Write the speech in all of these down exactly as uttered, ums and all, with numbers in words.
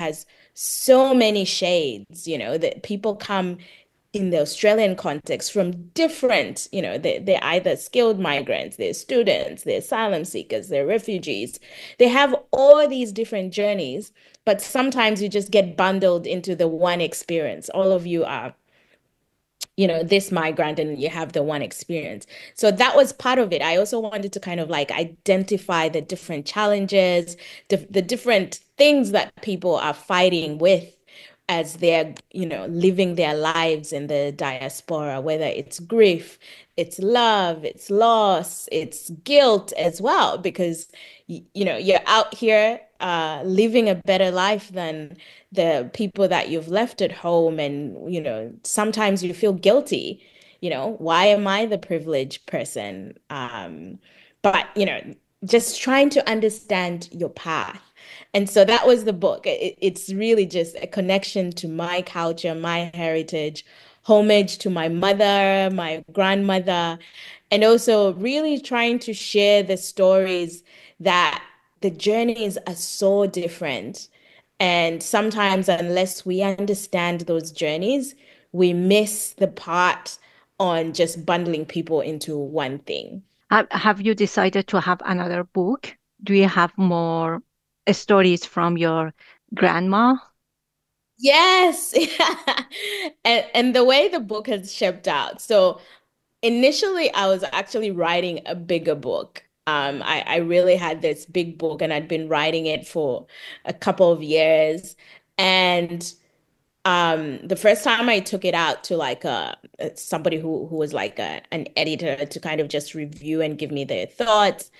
has so many shades, you know, that people come in the Australian context from different, you know, they, they're either skilled migrants, they're students, they're asylum seekers, they're refugees. They have all these different journeys, but sometimes you just get bundled into the one experience. All of you are, you know, this migrant and you have the one experience. So that was part of it. I also wanted to kind of like identify the different challenges, the, the different things that people are fighting with as they're, you know, living their lives in the diaspora, whether it's grief, it's love, it's loss, it's guilt as well, because, y- you know, you're out here uh, living a better life than the people that you've left at home. And, you know, sometimes you feel guilty. You know, why am I the privileged person? Um, but, you know, just trying to understand your path. And so that was the book. It, it's really just a connection to my culture, my heritage, homage to my mother, my grandmother, and also really trying to share the stories that the journeys are so different. And sometimes, unless we understand those journeys, we miss the part on just bundling people into one thing. Have, have you decided to have another book? Do you have more stories from your grandma? Yes. And and the way the book has shaped out. So initially I was actually writing a bigger book. Um, I, I really had this big book and I'd been writing it for a couple of years. And um, the first time I took it out to like a, somebody who who was like a, an editor to kind of just review and give me their thoughts,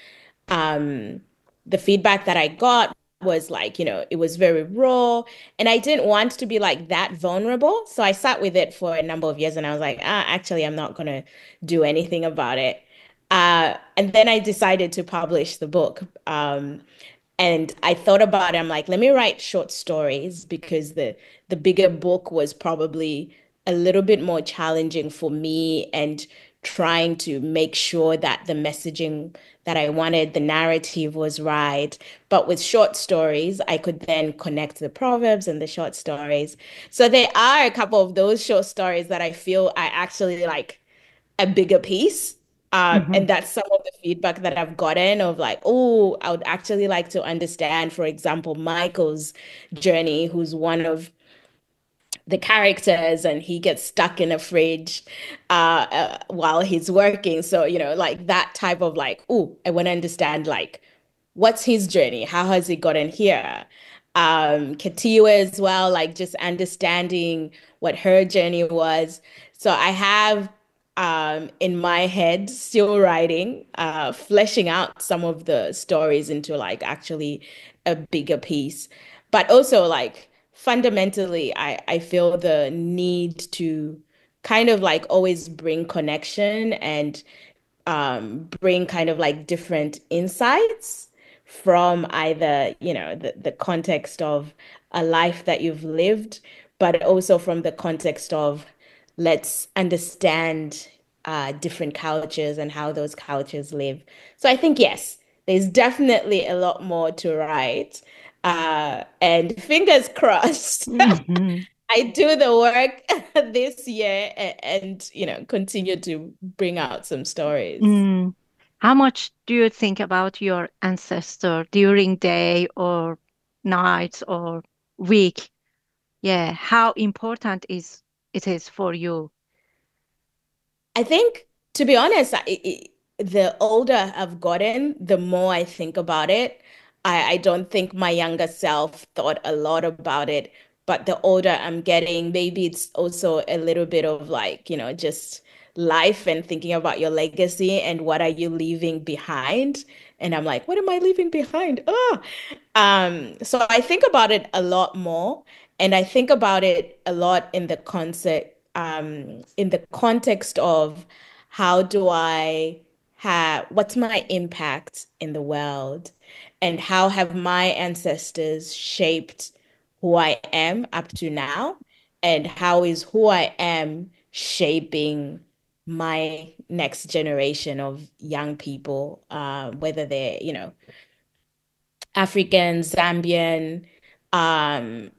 um, the feedback that I got was like, you know, it was very raw and I didn't want to be like that vulnerable. So I sat with it for a number of years and I was like, ah, actually, I'm not gonna do anything about it. Uh, and then I decided to publish the book. Um, and I thought about it. I'm like, let me write short stories because the the bigger book was probably a little bit more challenging for me and trying to make sure that the messaging that I wanted, the narrative was right. But with short stories, I could then connect the proverbs and the short stories. So there are a couple of those short stories that I feel are actually like a bigger piece. Um, and Mhm. that's some of the feedback that I've gotten of like, oh, I would actually like to understand, for example, Michael's journey, who's one of the characters and he gets stuck in a fridge uh, uh while he's working. So, you know, like that type of like, oh, I want to understand like what's his journey? How has he gotten here? Um, Katia as well, like just understanding what her journey was. So I have um in my head still writing, uh, fleshing out some of the stories into like actually a bigger piece. But also like fundamentally, I, I feel the need to kind of like always bring connection and um, bring kind of like different insights from either, you know, the, the context of a life that you've lived, but also from the context of let's understand uh, different cultures and how those cultures live. So I think, yes, there's definitely a lot more to write. Uh, and fingers crossed. Mhm. I do the work this year and, and, you know, continue to bring out some stories. Mm. How much do you think about your ancestor during day or nights or week? Yeah, how important is it is for you? I think, to be honest, I, I, the older I've gotten, the more I think about it. I, I don't think my younger self thought a lot about it, but the older I'm getting, maybe it's also a little bit of like, you know, just life and thinking about your legacy and what are you leaving behind. And I'm like, what am I leaving behind? Oh, um, so I think about it a lot more, and I think about it a lot in the concept, um, in the context of how do I have, what's my impact in the world, and how have my ancestors shaped who I am up to now, and how is who I am shaping my next generation of young people, uh, whether they're, you know, African, Zambian, um,